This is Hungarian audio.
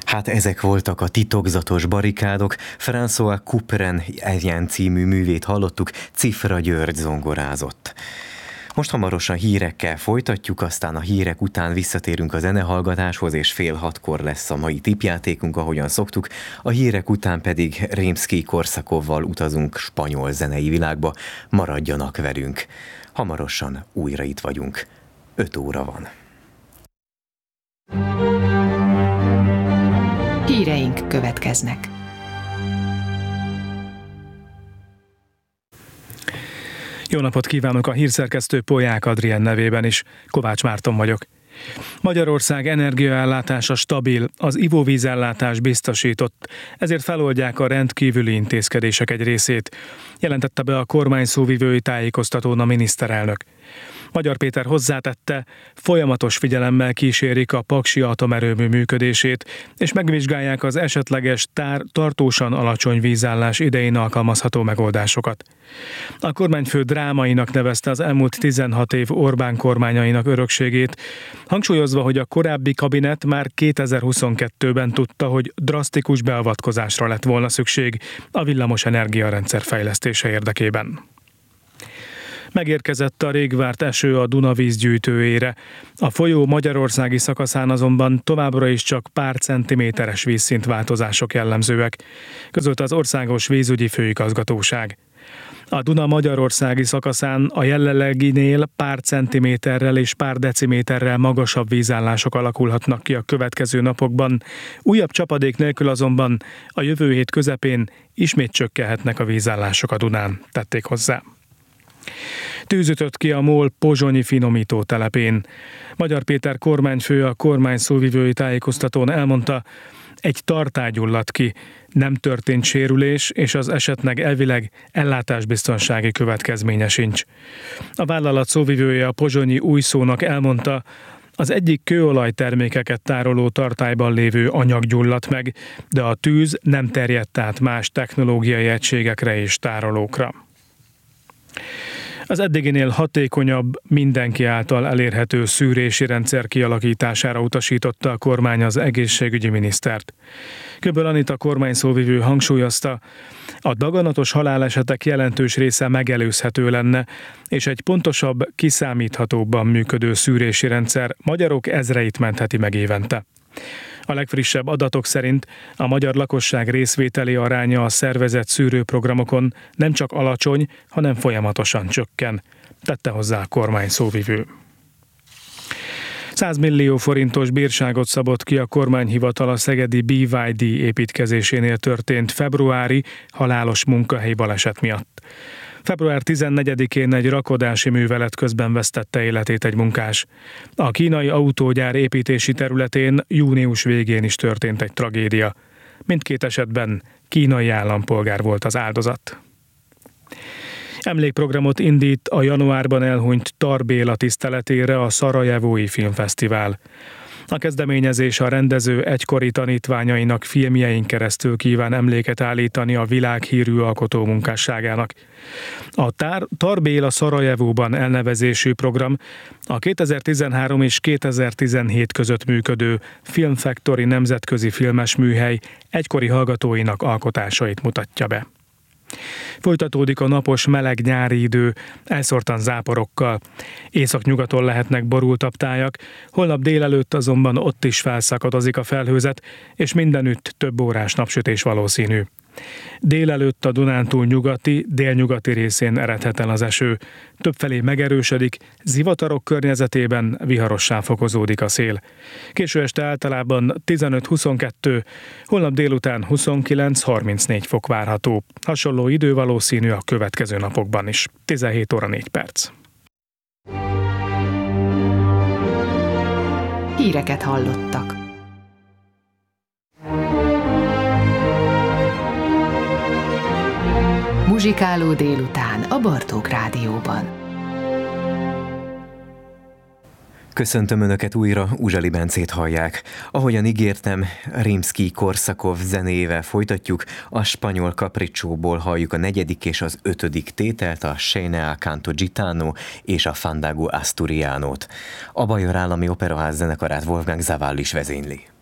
Hát ezek voltak a titokzatos barikádok. François Couperin című művét hallottuk, Cifra György zongorázott. Most hamarosan hírekkel folytatjuk, aztán a hírek után visszatérünk a zenehallgatáshoz, és 5:30 lesz a mai tippjátékunk, ahogyan szoktuk. A hírek után pedig Rimszkij-Korsakovval utazunk spanyol zenei világba. Maradjanak velünk. Hamarosan újra itt vagyunk. 5 óra van. Híreink következnek. Jó napot kívánok, a hírszerkesztő Polyák Adrien nevében is. Kovács Márton vagyok. Magyarország energiaellátása stabil, az ivóvízellátás biztosított, ezért feloldják a rendkívüli intézkedések egy részét, jelentette be a kormány szóvivői tájékoztatón a miniszterelnök. Magyar Péter hozzátette, folyamatos figyelemmel kísérik a paksi atomerőmű működését, és megvizsgálják az esetleges tartósan alacsony vízállás idején alkalmazható megoldásokat. A kormányfő drámainak nevezte az elmúlt 16 év Orbán kormányainak örökségét, hangsúlyozva, hogy a korábbi kabinet már 2022-ben tudta, hogy drasztikus beavatkozásra lett volna szükség a villamos energiarendszer fejlesztése érdekében. Megérkezett a rég várt eső a Duna vízgyűjtőjére. A folyó magyarországi szakaszán azonban továbbra is csak pár centiméteres vízszintváltozások jellemzőek, közölte az Országos Vízügyi Főigazgatóság. A Duna magyarországi szakaszán a jelenleginél pár centiméterrel és pár deciméterrel magasabb vízállások alakulhatnak ki a következő napokban. Újabb csapadék nélkül azonban a jövő hét közepén ismét csökkenhetnek a vízállások a Dunán, tették hozzá. Tűz ütött ki a MOL pozsonyi finomító telepén. Magyar Péter kormányfő a kormány szóvivői tájékoztatón elmondta, egy tartály gyulladt ki, nem történt sérülés, és az esetnek elvileg ellátásbiztonsági következménye sincs. A vállalat szóvivője a pozsonyi Újszónak elmondta, az egyik kőolajtermékeket tároló tartályban lévő anyag gyulladt meg, de a tűz nem terjedt át más technológiai egységekre és tárolókra. Az eddiginél hatékonyabb, mindenki által elérhető szűrési rendszer kialakítására utasította a kormány az egészségügyi minisztert. Köböl Anita kormányszóvivő hangsúlyozta, a daganatos halálesetek jelentős része megelőzhető lenne, és egy pontosabb, kiszámíthatóbban működő szűrési rendszer magyarok ezreit mentheti meg évente. A legfrissebb adatok szerint a magyar lakosság részvételi aránya a szervezett szűrőprogramokon nem csak alacsony, hanem folyamatosan csökken, tette hozzá a kormány szóvivő. 100 millió forintos bírságot szabott ki a kormányhivatal a szegedi BYD építkezésénél történt februári halálos munkahelyi baleset miatt. Február 14-én egy rakodási művelet közben vesztette életét egy munkás. A kínai autógyár építési területén június végén is történt egy tragédia. Mindkét esetben kínai állampolgár volt az áldozat. Emlékprogramot indít a januárban elhunyt Tar Béla tiszteletére a Szarajevói Filmfesztivál. A kezdeményezés a rendező egykori tanítványainak filmjein keresztül kíván emléket állítani a világhírű alkotó munkásságának. A Tar Béla Szarajevóban elnevezésű program a 2013 és 2017 között működő Film Factory nemzetközi filmes műhely egykori hallgatóinak alkotásait mutatja be. Folytatódik a napos, meleg nyári idő, elszórtan záporokkal. Északnyugaton lehetnek borultabb tájak, holnap délelőtt azonban ott is felszakadozik a felhőzet, és mindenütt több órás napsütés valószínű. Délelőtt a Dunántúl nyugati, délnyugati részén eredhet el az eső. Többfelé megerősödik, zivatarok környezetében viharossá fokozódik a szél. Késő este általában 15-22, holnap délután 29-34 fok várható. Hasonló idő valószínű a következő napokban is. 17 óra 4 perc. Híreket hallottak. Muzsikáló délután a Bartók Rádióban. Köszöntöm Önöket újra, Uzsali Bencét hallják. Ahogyan ígértem, Rimszkij-Korsakov zenével folytatjuk, a spanyol Capriccóból halljuk a 4. és az 5. tételt, a Xenea Canto Gitano és a Fandango Asturianót. A Bajor Állami Operaház zenekarát Wolfgang Zaval is vezényli.